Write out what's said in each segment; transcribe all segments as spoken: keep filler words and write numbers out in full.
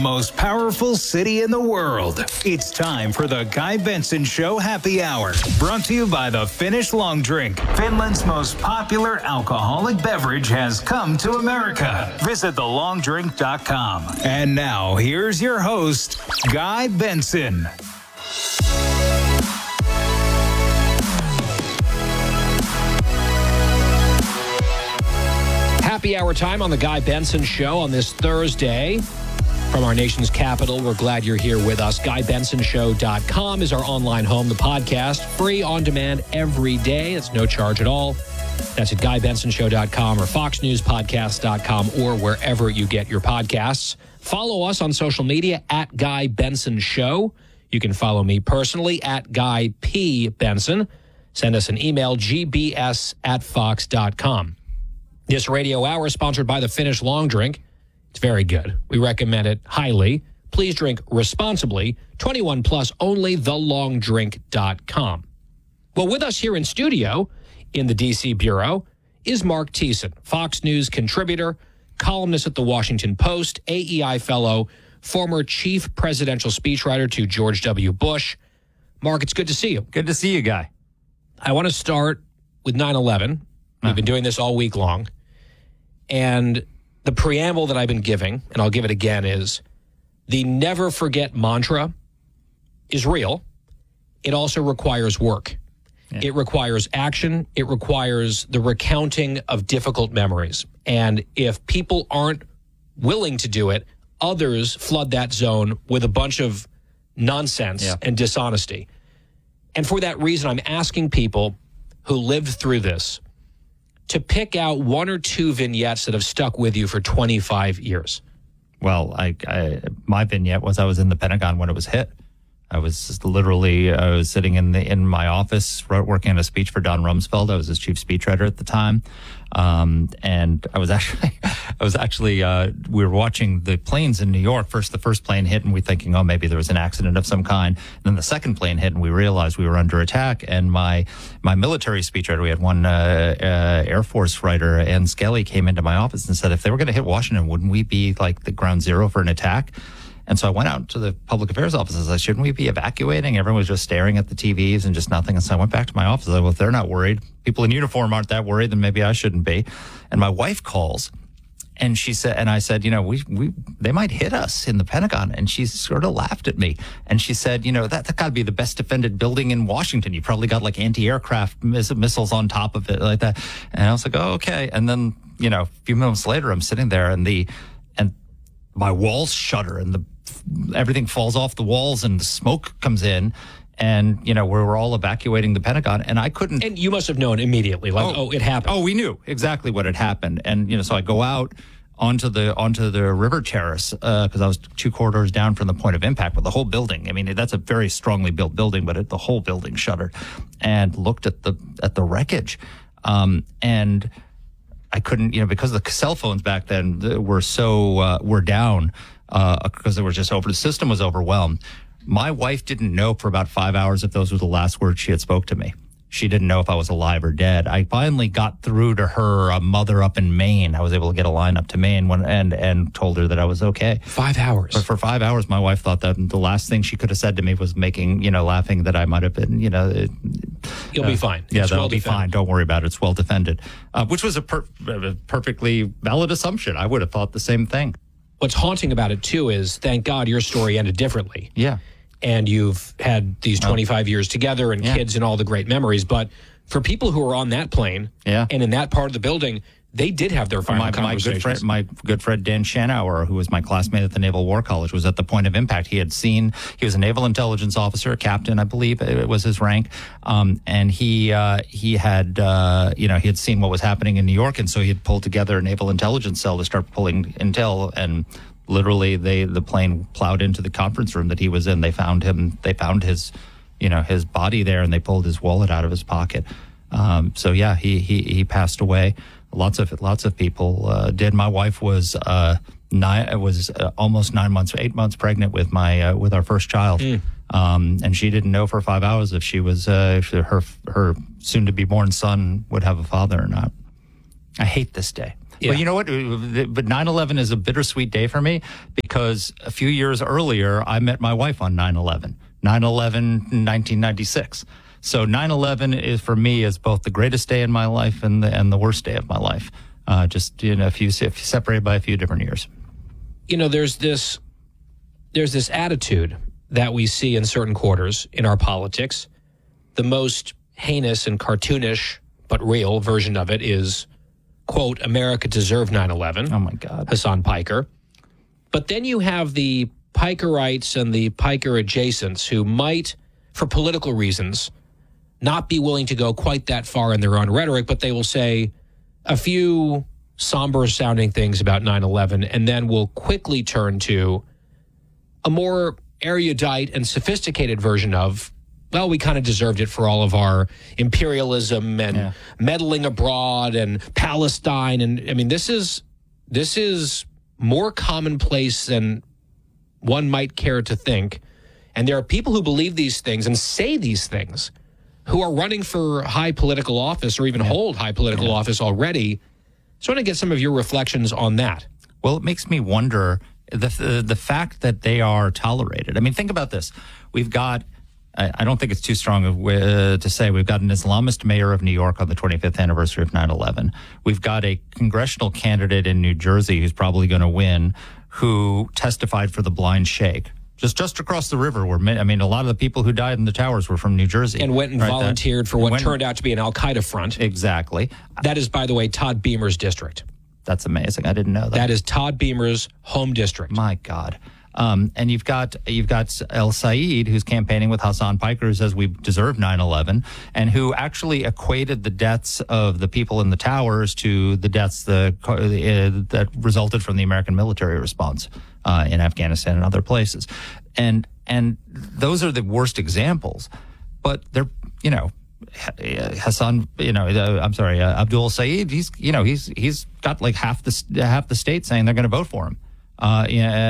Most powerful city in the world. It's time for the Guy Benson Show Happy Hour. Brought to you by the Finnish Long Drink. Finland's most popular alcoholic beverage has come to America. Visit the long drink dot com. And now, here's your host, Guy Benson. Happy hour time on the Guy Benson Show on this Thursday. From our nation's capital, we're glad you're here with us. Guy Benson Show dot com is our online home. The podcast, free on demand every day. It's no charge at all. That's at Guy Benson Show dot com or Fox News Podcast dot com or wherever you get your podcasts. Follow us on social media at Guy Benson Show. You can follow me personally at Guy P. Benson. Send us an email, g b s at fox dot com. This radio hour is sponsored by the Finnish Long Drink. It's very good. We recommend it highly. Please drink responsibly. twenty-one plus, only the long drink dot com. Well, with us here in studio in the D C Bureau is Mark Thiessen, Fox News contributor, columnist at the Washington Post, A E I fellow, former chief presidential speechwriter to George W. Bush. Mark, it's good to see you. Good to see you, Guy. I want to start with nine eleven. We've been doing this all week long. And the preamble that I've been giving, and I'll give it again, is the never forget mantra is real. It also requires work. Yeah. It requires action. It requires the recounting of difficult memories. And if people aren't willing to do it, others flood that zone with a bunch of nonsense yeah. and dishonesty. And for that reason, I'm asking people who lived through this to pick out one or two vignettes that have stuck with you for twenty-five years. Well, I, I, my vignette was I was in the Pentagon when it was hit. I was literally, I was sitting in the in my office working on a speech for Don Rumsfeld. I was his chief speechwriter at the time. Um, and I was actually, I was actually, uh, we were watching the planes in New York. First, the first plane hit and we thinking, oh, maybe there was an accident of some kind. And then the second plane hit and we realized we were under attack. And my, my military speechwriter, we had one, uh, uh, Air Force writer, Ann Skelly, came into my office and said, if they were going to hit Washington, wouldn't we be like the ground zero for an attack? And so I went out to the public affairs office and said, shouldn't we be evacuating? Everyone was just staring at the T Vs and just nothing. And so I went back to my office. I said, well, if they're not worried, people in uniform aren't that worried, then maybe I shouldn't be. And my wife calls and she said, and I said, you know, we, we, they might hit us in the Pentagon. And she sort of laughed at me. And she said, you know, that, that gotta be the best defended building in Washington. You probably got like anti-aircraft miss- missiles on top of it like that. And I was like, oh, okay. And then, you know, a few minutes later, I'm sitting there and the, and my walls shudder and the, everything falls off the walls and the smoke comes in and, you know, we're, we're all evacuating the Pentagon and I couldn't. And you must have known immediately, like, oh, oh it happened. Oh, we knew exactly what had happened. And, you know, so I go out onto the, onto the river terrace, uh, cause I was two corridors down from the point of impact, but the whole building, I mean, that's a very strongly built building, but it, the whole building shuddered and looked at the, at the wreckage. Um, and I couldn't, you know, because the cell phones back then were so, uh, were down. Uh, because it was just over, the system was overwhelmed. My wife didn't know for about five hours if those were the last words she had spoke to me. She didn't know if I was alive or dead. I finally got through to her, a mother up in Maine. I was able to get a line up to Maine when, and, and told her that I was okay. Five hours. But for five hours, my wife thought that the last thing she could have said to me was making, you know, laughing that I might have been, you know. It, You'll uh, be fine. Yeah, it's that'll well be defended. fine. Don't worry about it. It's well defended. Uh, which was a, per- a perfectly valid assumption. I would have thought the same thing. What's haunting about it, too, is thank God your story ended differently. Yeah. And you've had these twenty-five oh. years together and yeah. kids and all the great memories. But for people who were on that plane yeah. and in that part of the building, they did have their final my, conversations. My good, friend, my good friend Dan Schanauer, who was my classmate at the Naval War College, was at the point of impact. He had seen, he was a naval intelligence officer, a captain, I believe it was his rank. Um, and he, uh, he had, uh, you know, he had seen what was happening in New York. And so he had pulled together a naval intelligence cell to start pulling intel. And literally they, the plane plowed into the conference room that he was in. They found him, they found his, you know, his body there and they pulled his wallet out of his pocket. Um, so yeah, he, he, he passed away. Lots of lots of people uh, did. My wife was uh, nine was uh, almost nine months, eight months pregnant with my uh, with our first child, mm. um, and she didn't know for five hours if she was uh, if her her soon to be born son would have a father or not. I hate this day. Yeah. Well, you know what? But nine eleven is a bittersweet day for me because a few years earlier, I met my wife on nine eleven. nine eleven, nineteen ninety-six. So nine eleven is for me is both the greatest day in my life and the and the worst day of my life. Uh, just you know, if you if you separated by a few different years. You know, there's this there's this attitude that we see in certain quarters in our politics. The most heinous and cartoonish but real version of it is, quote, America deserved nine eleven. Oh my God, Hasan Piker. But then you have the Pikerites and the Piker adjacents who might, for political reasons, not be willing to go quite that far in their own rhetoric, but they will say a few somber-sounding things about nine eleven and then will quickly turn to a more erudite and sophisticated version of, well, we kind of deserved it for all of our imperialism and yeah. meddling abroad and Palestine. And I mean, this is this is more commonplace than one might care to think. And there are people who believe these things and say these things who are running for high political office or even yeah. hold high political yeah. office already. So I want to get some of your reflections on that. Well, it makes me wonder the, the the fact that they are tolerated. I mean, think about this. We've got, I, I don't think it's too strong of, uh, to say, we've got an Islamist mayor of New York on the twenty-fifth anniversary of nine eleven. We've got a congressional candidate in New Jersey who's probably going to win, who testified for the blind sheikh. Just just across the river, where I mean, a lot of the people who died in the towers were from New Jersey. And went and right, volunteered that, for what went, turned out to be an al-Qaeda front. Exactly. That is, by the way, Todd Beamer's district. That's amazing. I didn't know that. That is Todd Beamer's home district. My God. Um, and you've got you've got El Said, who's campaigning with Hasan Piker, who says we deserve nine eleven, and who actually equated the deaths of the people in the towers to the deaths the, uh, that resulted from the American military response uh, in Afghanistan and other places. And and those are the worst examples. But they're, you know, Hassan, you know, uh, I'm sorry, uh, Abdul Said, he's, you know, he's he's got like half the half the state saying they're going to vote for him. Uh,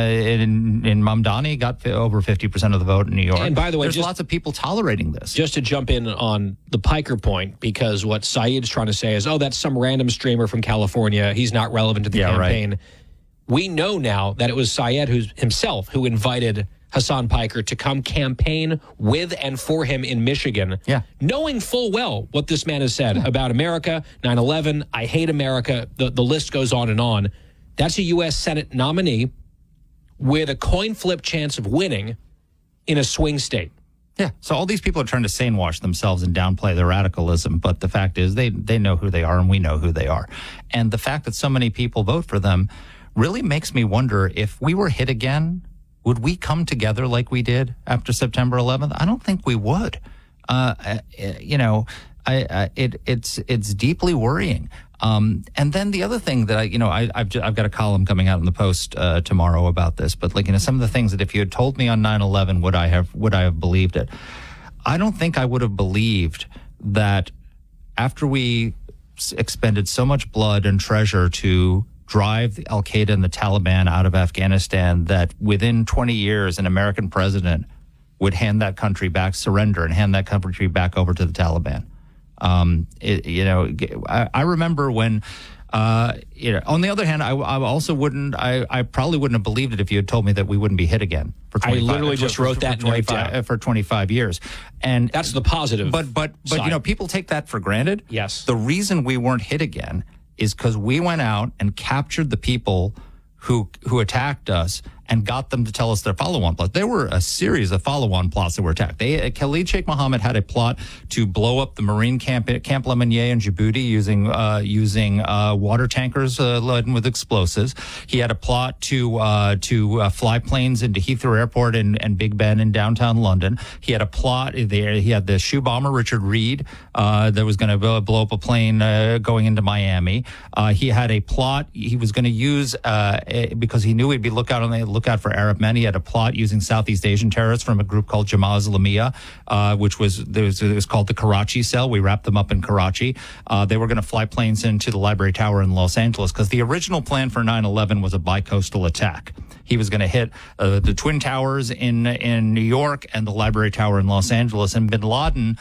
in, in Mamdani got over fifty percent of the vote in New York. And by the way, there's just, lots of people tolerating this. Just to jump in on the Piker point, because what Saeed's trying to say is, oh, that's some random streamer from California. He's not relevant to the yeah, campaign. Right. We know now that it was Saeed who's, himself who invited Hasan Piker to come campaign with and for him in Michigan, yeah. knowing full well what this man has said yeah. about America, nine eleven, I hate America, the, the list goes on and on. That's a U S Senate nominee with a coin flip chance of winning in a swing state. Yeah, so all these people are trying to sane-wash themselves and downplay their radicalism, but the fact is they, they know who they are and we know who they are. And the fact that so many people vote for them really makes me wonder, if we were hit again, would we come together like we did after September eleventh? I don't think we would. Uh, you know, I, I, it, it's it's deeply worrying. Um, and then the other thing that I, you know, I, I've just, I've got a column coming out in the Post uh, tomorrow about this. But like, you know, some of the things that if you had told me on nine eleven, would I have would I have believed it? I don't think I would have believed that after we expended so much blood and treasure to drive the Al-Qaeda and the Taliban out of Afghanistan, that within twenty years, an American president would hand that country back, surrender, and hand that country back over to the Taliban. Um, it, you know, I, I remember when, uh, you know, on the other hand, I, I also wouldn't, I, I probably wouldn't have believed it if you had told me that we wouldn't be hit again. For I literally for, just for, wrote for, that for twenty-five, down. for twenty-five years. And that's the positive. But, but, but, side. you know, people take that for granted. Yes. The reason we weren't hit again is because we went out and captured the people who who attacked us and got them to tell us their follow-on plots. There were a series of follow-on plots that were attacked. They, Khalid Sheikh Mohammed had a plot to blow up the Marine camp at Camp Lemonnier in Djibouti using uh, using uh, water tankers uh, laden with explosives. He had a plot to uh, to uh, fly planes into Heathrow Airport and, and Big Ben in downtown London. He had a plot there. He had the shoe bomber Richard Reed uh, that was going to blow up a plane uh, going into Miami. Uh, he had a plot he was going to use uh, because he knew he'd be look out on the look out for Arab men. He had a plot using Southeast Asian terrorists from a group called Jamaah Islamiyah, uh, which was, it was, it was called the Karachi cell. We wrapped them up in Karachi. Uh, they were going to fly planes into the Library Tower in Los Angeles because the original plan for nine eleven was a bi-coastal attack. He was going to hit uh, the Twin Towers in in New York and the Library Tower in Los Angeles. And bin Laden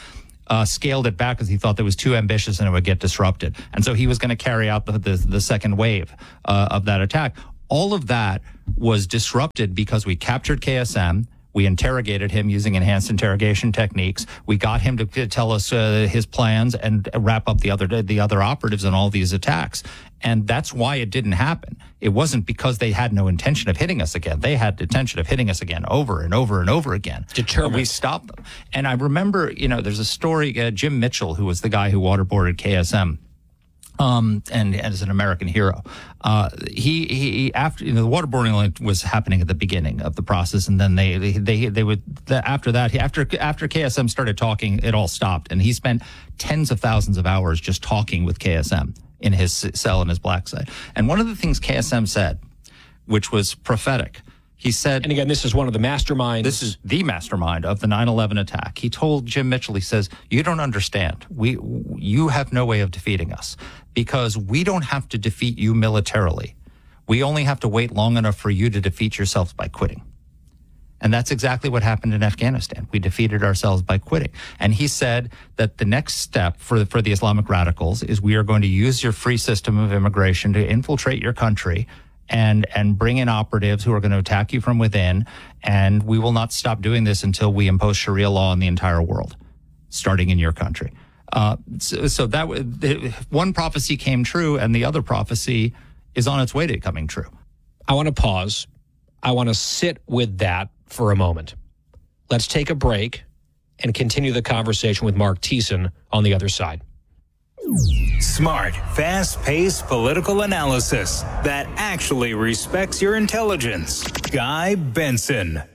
uh, scaled it back because he thought that was too ambitious and it would get disrupted. And so he was going to carry out the, the, the second wave uh, of that attack. All of that was disrupted because we captured K S M. We interrogated him using enhanced interrogation techniques. We got him to, to tell us uh, his plans and wrap up the other the other operatives in all these attacks. And that's why it didn't happen. It wasn't because they had no intention of hitting us again. They had the intention of hitting us again over and over and over again. Determined. We stopped them. And I remember, you know, there's a story, uh, Jim Mitchell, who was the guy who waterboarded K S M. Um, and, and as an American hero, uh, he, he, after, you know, the waterboarding was happening at the beginning of the process. And then they, they, they, they would, the, after that, after, after K S M started talking, it all stopped. And he spent tens of thousands of hours just talking with K S M in his cell in his black site. And one of the things K S M said, which was prophetic, he said, and again, this is one of the masterminds. This is the mastermind of the nine eleven attack. He told Jim Mitchell, he says, you don't understand. We, you have no way of defeating us because we don't have to defeat you militarily. We only have to wait long enough for you to defeat yourselves by quitting. And that's exactly what happened in Afghanistan. We defeated ourselves by quitting. And he said that the next step for the, for the Islamic radicals is we are going to use your free system of immigration to infiltrate your country and and bring in operatives who are going to attack you from within, and we will not stop doing this until we impose Sharia law on the entire world, starting in your country. Uh, so, so that one prophecy came true, and the other prophecy is on its way to coming true. I want to pause. I want to sit with that for a moment. Let's take a break and continue the conversation with Mark Thiessen on the other side. Smart, fast-paced political analysis that actually respects your intelligence. Guy Benson.